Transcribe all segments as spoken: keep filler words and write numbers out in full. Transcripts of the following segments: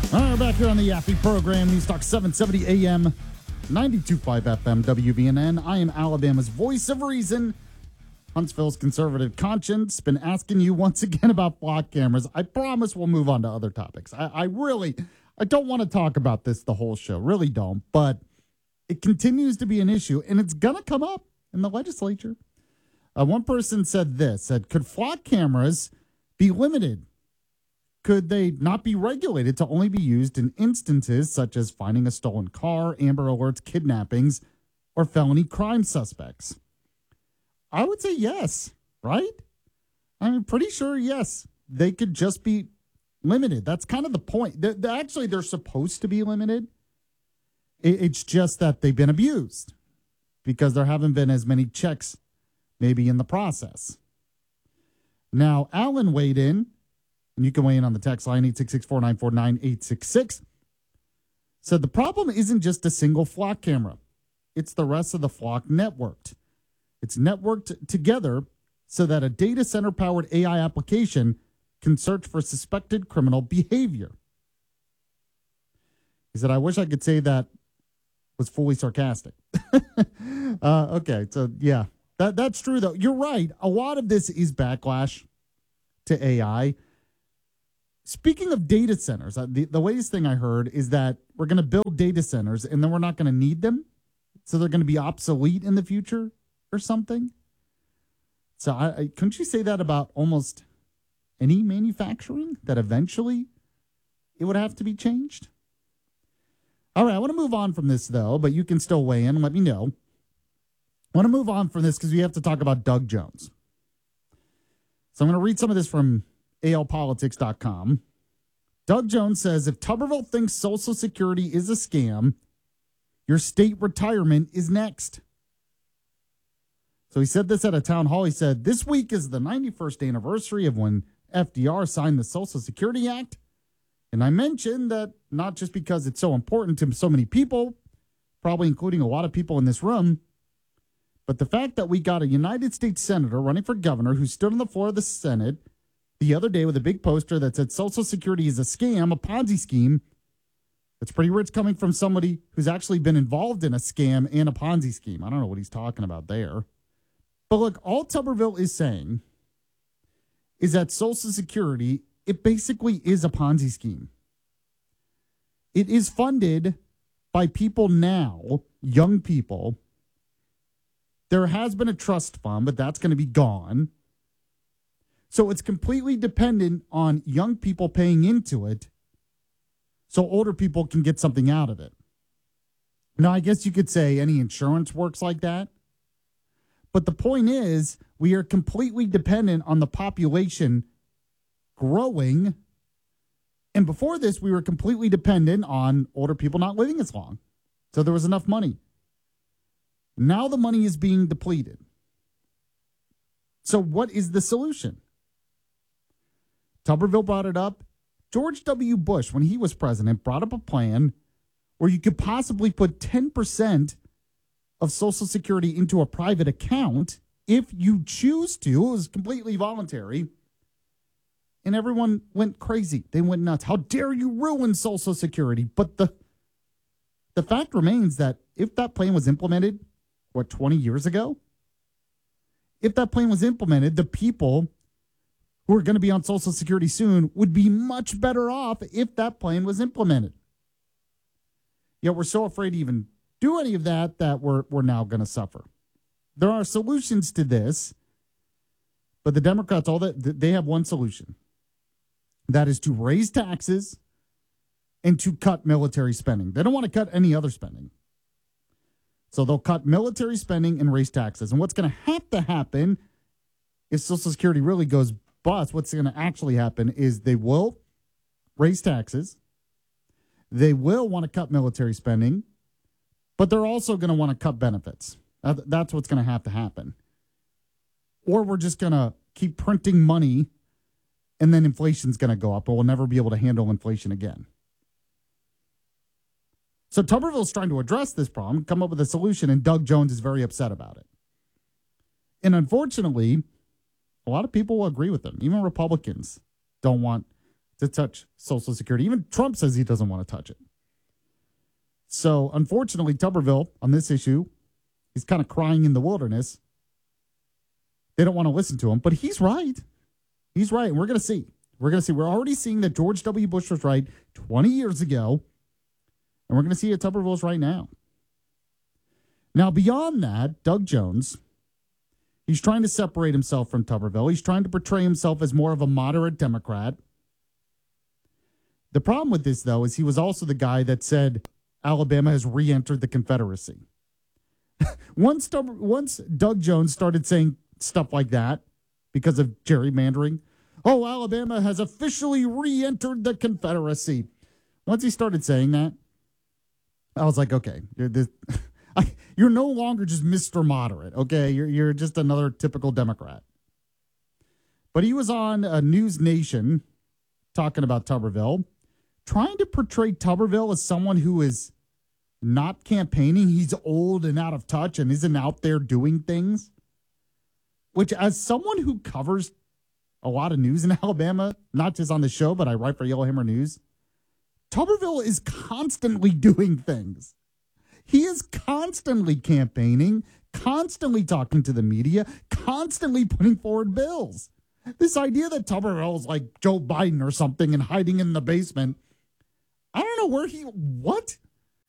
All right, we're back here on the Yaffee program. News Talk seven seventy A M, ninety-two point five F M, W V N N. I am Alabama's voice of reason. Huntsville's conservative conscience. Been asking you once again about flock cameras. I promise we'll move on to other topics. I, I really, I don't want to talk about this the whole show. Really don't. But it continues to be an issue, and it's going to come up in the legislature. Uh, one person said this, said, could flock cameras be limited? Could they not be regulated to only be used in instances such as finding a stolen car, Amber Alerts, kidnappings, or felony crime suspects? I would say yes, right? I'm pretty sure yes. They could just be limited. That's kind of the point. They're, they're actually, they're supposed to be limited. It, it's just that they've been abused because there haven't been as many checks maybe in the process. Now, Alan weighed in. And you can weigh in on the text line, eight six six, four nine four, nine eight six six. Said the problem isn't just a single flock camera. It's the rest of the flock networked. It's networked together so that a data center-powered A I application can search for suspected criminal behavior. He said, I wish I could say that was fully sarcastic. uh, okay, so yeah, that, that's true, though. You're right. A lot of this is backlash to A I. Speaking of data centers, the, the latest thing I heard is that we're going to build data centers and then we're not going to need them. So they're going to be obsolete in the future or something. So I, I, couldn't you say that about almost any manufacturing, that eventually it would have to be changed? All right, I want to move on from this, though, but you can still weigh in and let me know. I want to move on from this because we have to talk about Doug Jones. So I'm going to read some of this from A L politics dot com. Doug Jones says, if Tuberville thinks Social Security is a scam, your state retirement is next. So he said this at a town hall. He said, this week is the ninety-first anniversary of when F D R signed the Social Security Act. And I mentioned that not just because it's so important to so many people, probably including a lot of people in this room, but the fact that we got a United States senator running for governor who stood on the floor of the Senate the other day with a big poster that said Social Security is a scam, a Ponzi scheme. That's pretty rich coming from somebody who's actually been involved in a scam and a Ponzi scheme. I don't know what he's talking about there. But look, all Tuberville is saying is that Social Security, it basically is a Ponzi scheme. It is funded by people now, young people. There has been a trust fund, but that's going to be gone. So it's completely dependent on young people paying into it so older people can get something out of it. Now, I guess you could say any insurance works like that. But the point is, we are completely dependent on the population growing. And before this, we were completely dependent on older people not living as long. So there was enough money. Now the money is being depleted. So what is the solution? Tuberville brought it up. George W. Bush, when he was president, brought up a plan where you could possibly put ten percent of Social Security into a private account if you choose to. It was completely voluntary. And everyone went crazy. They went nuts. How dare you ruin Social Security? But the, the fact remains that if that plan was implemented, what, twenty years ago? If that plan was implemented, the people who are going to be on Social Security soon would be much better off if that plan was implemented. Yet we're so afraid to even do any of that that we're, we're now going to suffer. There are solutions to this, but the Democrats, all that they have one solution. That is to raise taxes and to cut military spending. They don't want to cut any other spending. So they'll cut military spending and raise taxes. And what's going to have to happen if Social Security really goes bust, what's going to actually happen is they will raise taxes. They will want to cut military spending, but they're also going to want to cut benefits. That's what's going to have to happen. Or we're just going to keep printing money and then inflation's going to go up and we'll never be able to handle inflation again. So Tuberville's trying to address this problem, come up with a solution, and Doug Jones is very upset about it. And unfortunately, a lot of people will agree with him. Even Republicans don't want to touch Social Security. Even Trump says he doesn't want to touch it. So, unfortunately, Tuberville, on this issue, he's kind of crying in the wilderness. They don't want to listen to him, but he's right. He's right, and we're going to see. We're going to see. We're already seeing that George W. Bush was right twenty years ago, and we're going to see that Tuberville's right now. Now, beyond that, Doug Jones, he's trying to separate himself from Tuberville. He's trying to portray himself as more of a moderate Democrat. The problem with this, though, is he was also the guy that said Alabama has re-entered the Confederacy. once, once Doug Jones started saying stuff like that because of gerrymandering, oh, Alabama has officially re-entered the Confederacy. Once he started saying that, I was like, okay, you're, this, you're no longer just Mister Moderate, okay? You're, you're just another typical Democrat. But he was on a News Nation talking about Tuberville, trying to portray Tuberville as someone who is not campaigning. He's old and out of touch and isn't out there doing things. Which, as someone who covers a lot of news in Alabama, not just on the show, but I write for Yellowhammer News, Tuberville is constantly doing things. He is constantly campaigning, constantly talking to the media, constantly putting forward bills. This idea that Tuberville is like Joe Biden or something and hiding in the basement, I don't know where he, what?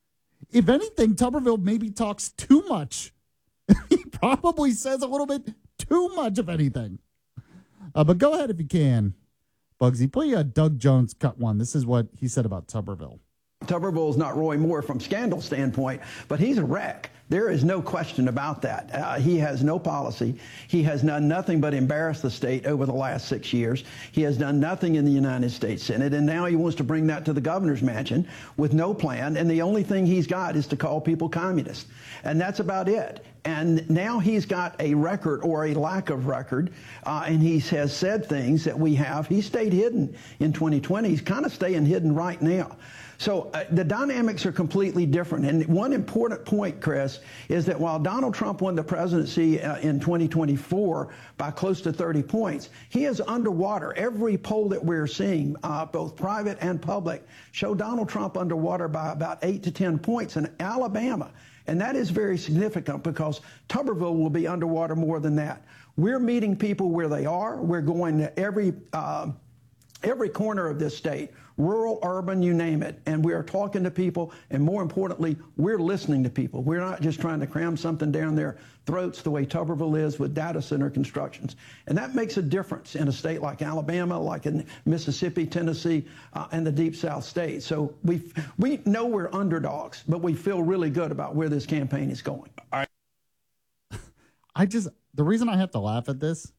If anything, Tuberville maybe talks too much. He probably says a little bit too much of anything. Uh, but go ahead if you can, Bugsy. Play a Doug Jones cut one. This is what he said about Tuberville. Tuberville is not Roy Moore from scandal standpoint, but he's a wreck. There is no question about that. Uh, he has no policy. He has done nothing but embarrass the state over the last six years. He has done nothing in the United States Senate, and now he wants to bring that to the governor's mansion with no plan, and the only thing he's got is to call people communists. And that's about it. And now he's got a record or a lack of record, uh, and he has said things that we have. He stayed hidden in twenty twenty. He's kind of staying hidden right now. So uh, the dynamics are completely different. And one important point, Chris, is that while Donald Trump won the presidency uh, in twenty twenty-four by close to thirty points, he is underwater. Every poll that we're seeing, uh, both private and public, show Donald Trump underwater by about eight to ten points in Alabama. And that is very significant because Tuberville will be underwater more than that. We're meeting people where they are. We're going to every uh, every corner of this state, rural, urban, you name it. And we are talking to people. And more importantly, we're listening to people. We're not just trying to cram something down their throats the way Tuberville is with data center constructions. And that makes a difference in a state like Alabama, like in Mississippi, Tennessee, uh, and the Deep South states. So we we know we're underdogs, but we feel really good about where this campaign is going. All right. I just, the reason I have to laugh at this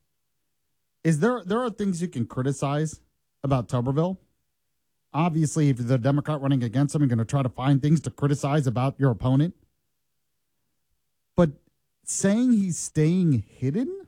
is there there are things you can criticize about Tuberville. Obviously, if you're the Democrat running against him, you're going to try to find things to criticize about your opponent. But saying he's staying hidden?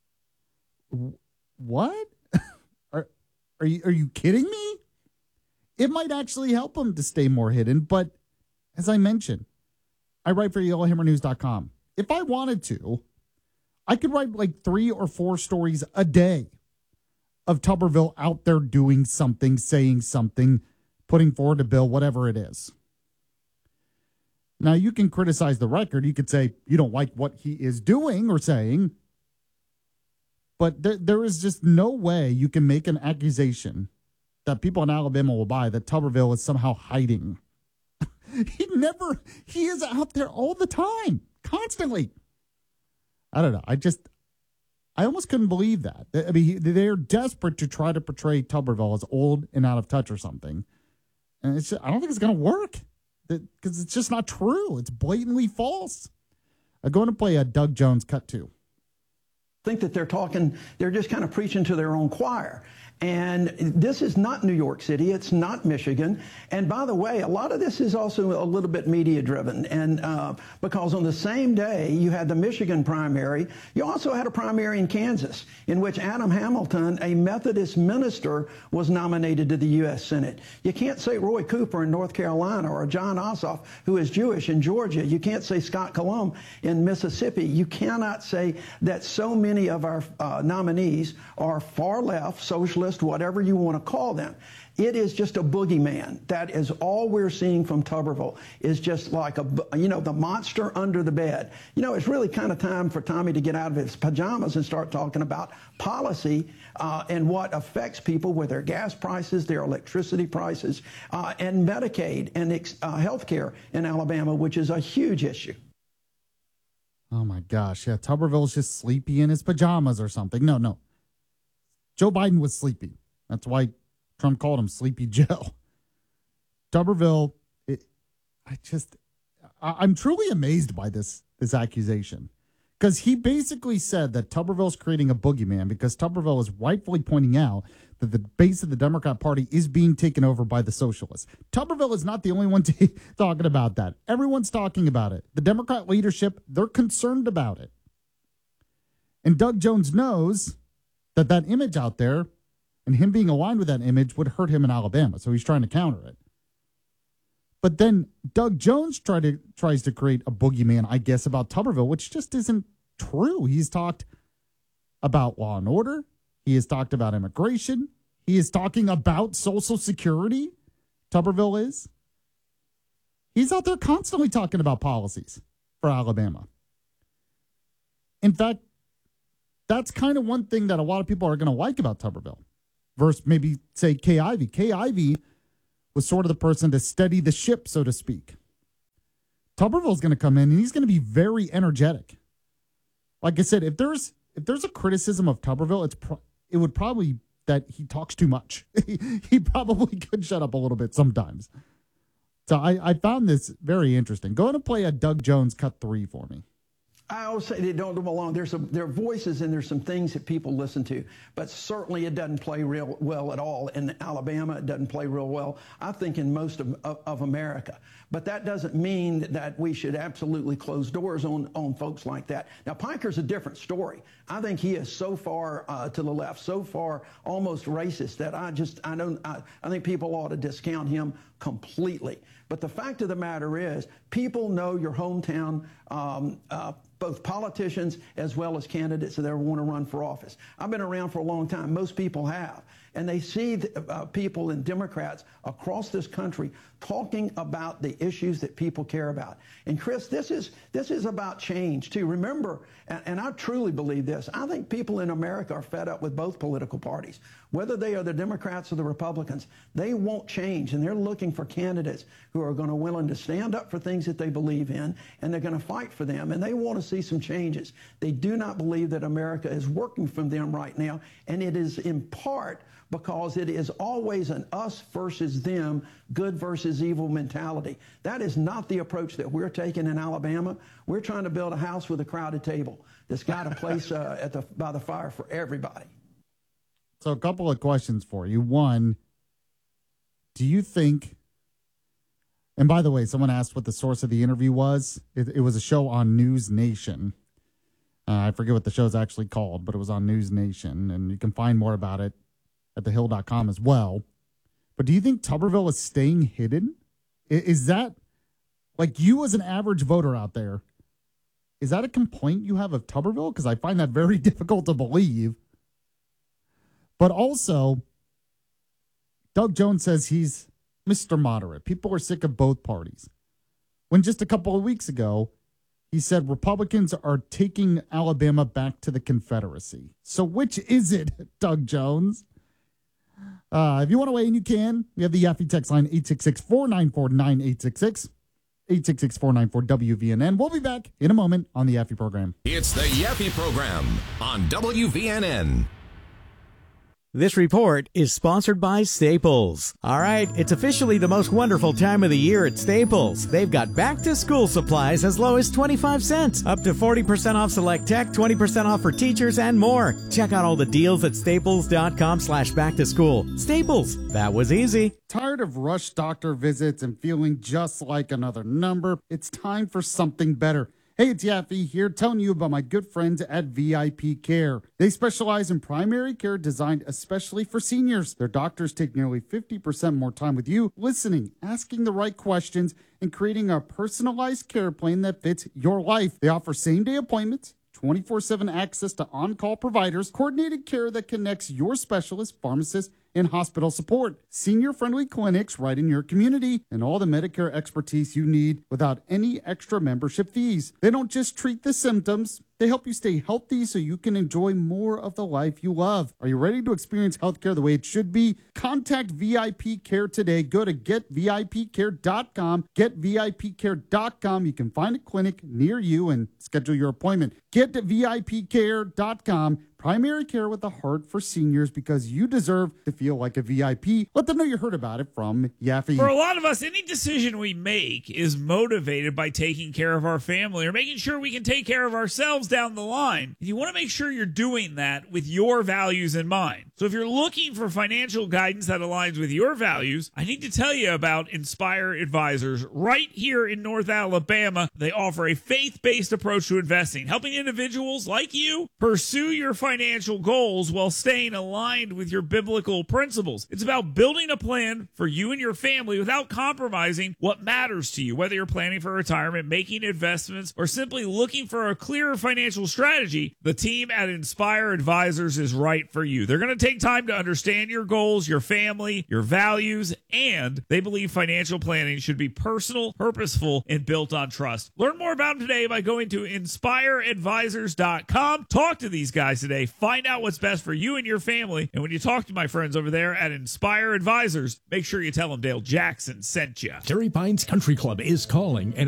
What? are, are, you, are you kidding me? It might actually help him to stay more hidden. But as I mentioned, I write for Yellowhammer News dot com. If I wanted to, I could write like three or four stories a day of Tuberville out there doing something, saying something, putting forward a bill, whatever it is. Now, you can criticize the record. You could say you don't like what he is doing or saying. But there, there is just no way you can make an accusation that people in Alabama will buy that Tuberville is somehow hiding. He never, he is out there all the time, constantly. I don't know. I just, I almost couldn't believe that. I mean, they're desperate to try to portray Tuberville as old and out of touch or something. And it's just, I don't think it's going to work because it's just not true. It's blatantly false. I'm going to play a Doug Jones cut two. Think that they're talking, they're just kind of preaching to their own choir. And this is not New York City. It's not Michigan. And by the way, a lot of this is also a little bit media driven. And uh, because on the same day you had the Michigan primary, you also had a primary in Kansas in which Adam Hamilton, a Methodist minister, was nominated to the U S Senate. You can't say Roy Cooper in North Carolina or John Ossoff, who is Jewish, in Georgia. You can't say Scott Colum in Mississippi. You cannot say that so many of our uh, nominees are far left, socialist, whatever you want to call them. It is just a boogeyman. That is all we're seeing from Tuberville is just like a, you know, the monster under the bed. You know, it's really kind of time for Tommy to get out of his pajamas and start talking about policy uh, and what affects people with their gas prices, their electricity prices, uh, and Medicaid and uh, health care in Alabama, which is a huge issue. Oh, my gosh. Yeah, Tuberville's just sleepy in his pajamas or something. No, no. Joe Biden was sleepy. That's why Trump called him Sleepy Joe. Tuberville, it, I just, I, I'm truly amazed by this, this accusation. Because he basically said that Tuberville's creating a boogeyman because Tuberville is rightfully pointing out that the base of the Democrat Party is being taken over by the socialists. Tuberville is not the only one t- talking about that. Everyone's talking about it. The Democrat leadership, they're concerned about it. And Doug Jones knows that that image out there and him being aligned with that image would hurt him in Alabama. So he's trying to counter it. But then Doug Jones try to, tries to create a boogeyman, I guess, about Tuberville, which just isn't true. He's talked about law and order. He has talked about immigration. He is talking about Social Security. Tuberville is. He's out there constantly talking about policies for Alabama. In fact, that's kind of one thing that a lot of people are going to like about Tuberville versus maybe, say, Kay Ivey. Kay Ivey was sort of the person to steady the ship, so to speak. Tuberville's going to come in, and he's going to be very energetic. Like I said, if there's if there's a criticism of Tuberville, it's pro- it would probably that he talks too much. He probably could shut up a little bit sometimes. So I, I found this very interesting. Go ahead and play a Doug Jones cut three for me. I always say they don't belong. There's some, there are voices and there's some things that people listen to, but certainly it doesn't play real well at all in Alabama. It doesn't play real well, I think, in most of, of, of America. But that doesn't mean that we should absolutely close doors on, on folks like that. Now, Piker's a different story. I think he is so far uh, to the left, so far almost racist that I just, I don't, I, I think people ought to discount him completely. But the fact of the matter is, people know your hometown, um, uh, both politicians as well as candidates that ever want to run for office. I've been around for a long time. Most people have. And they see the, uh, people and Democrats across this country talking about the issues that people care about. And Chris, this is this is about change too. Remember, and, and I truly believe this, I think people in America are fed up with both political parties. Whether they are the Democrats or the Republicans, they won't change, and they're looking for candidates who are going to willing to stand up for things that they believe in, and they're going to fight for them, and they want to see some changes. They do not believe that America is working for them right now, and it is in part because it is always an us versus them, good versus evil mentality. That is not the approach that we're taking in Alabama. We're trying to build a house with a crowded table that's got a place uh, at the by the fire for everybody. So a couple of questions for you. One, do you think, and by the way, someone asked what the source of the interview was. It, it was a show on News Nation. Uh, I forget what the show's actually called, but it was on News Nation, and you can find more about it at the hill dot com as well. But do you think Tuberville is staying hidden? Is that, like, you as an average voter out there, is that a complaint you have of Tuberville? Because I find that very difficult to believe. But also, Doug Jones says he's Mister Moderate. People are sick of both parties. When just a couple of weeks ago, he said Republicans are taking Alabama back to the Confederacy. So which is it, Doug Jones? Uh, if you want to weigh in, you can. We have the Yaffe text line, eight six six, four nine four, nine eight six six. eight six six, four nine four, W V N N. We'll be back in a moment on the Yaffe program. It's the Yaffe program on W V N N. This report is sponsored by Staples. All right, it's officially the most wonderful time of the year at Staples. They've got back-to-school supplies as low as twenty-five cents, up to forty percent off select tech, twenty percent off for teachers, and more. Check out all the deals at staples.com slash back-to-school. Staples, that was easy. Tired of rush doctor visits and feeling just like another number? It's time for something better. Hey, it's Yaffe here telling you about my good friends at V I P Care. They specialize in primary care designed especially for seniors. Their doctors take nearly fifty percent more time with you, listening, asking the right questions, and creating a personalized care plan that fits your life. They offer same-day appointments, twenty-four seven access to on-call providers, coordinated care that connects your specialist, pharmacist, and hospital support. Senior-friendly clinics right in your community and all the Medicare expertise you need without any extra membership fees. They don't just treat the symptoms. They help you stay healthy so you can enjoy more of the life you love. Are you ready to experience healthcare the way it should be? Contact V I P Care today. Go to get V I P care dot com. get V I P care dot com. You can find a clinic near you and schedule your appointment. Get to V I P care dot com. Primary care with a heart for seniors, because you deserve to feel like a V I P. Let them know you heard about it from Yaffe. For a lot of us, any decision we make is motivated by taking care of our family or making sure we can take care of ourselves down the line. And you want to make sure you're doing that with your values in mind. So if you're looking for financial guidance that aligns with your values, I need to tell you about Inspire Advisors right here in North Alabama. They offer a faith-based approach to investing, helping individuals like you pursue your financial financial goals while staying aligned with your biblical principles. It's about building a plan for you and your family without compromising what matters to you. Whether you're planning for retirement, making investments, or simply looking for a clearer financial strategy, the team at Inspire Advisors is right for you. They're going to take time to understand your goals, your family, your values, and they believe financial planning should be personal, purposeful, and built on trust. Learn more about them today by going to inspire advisors dot com. Talk to these guys today. Find out what's best for you and your family. And when you talk to my friends over there at Inspire Advisors, make sure you tell them Dale Jackson sent you. Terry Pines Country Club is calling, and